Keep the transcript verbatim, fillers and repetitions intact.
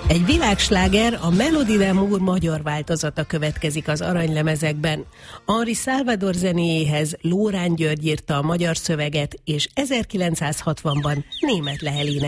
Egy világsláger, a Melody d'Amour magyar változata következik az aranylemezekben. Henri Salvador zenéjéhez Lórán György írta a magyar szöveget, és ezerkilencszázhatvanban Németh Lehel énekelt.